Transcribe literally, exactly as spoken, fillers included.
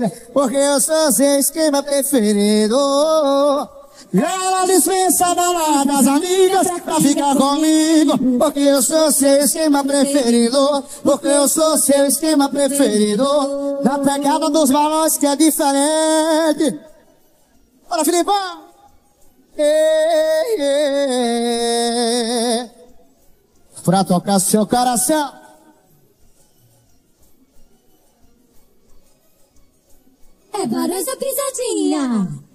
Porque eu sou seu esquema preferido. E ela dispensa a balada das amigas pra ficar comigo. Porque eu sou seu esquema preferido. Porque eu sou seu esquema preferido. Na pegada dos balões que é diferente. Bora, Filipão! Ei, ei, pra tocar seu coração. É Barões da Pisadinha.